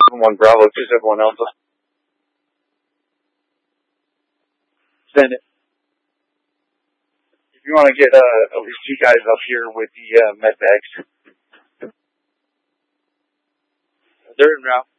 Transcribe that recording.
1 Bravo 271 Alpha. Send it. If you want to get at least 2 guys up here with the med bags. They're en route.